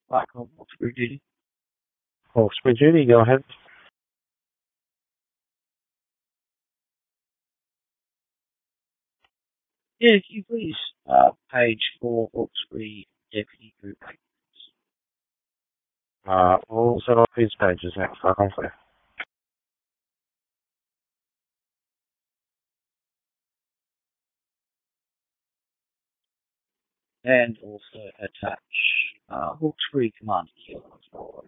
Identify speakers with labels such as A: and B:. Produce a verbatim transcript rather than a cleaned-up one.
A: back on Hawkesbury duty.
B: Hawkesbury duty, go ahead.
A: Yeah, can you please uh, page four Hawkesbury Deputy Group.
B: Uh, we'll set off his pages next, okay?
A: And also attach uh, Hawkesbury Command Kilo as well.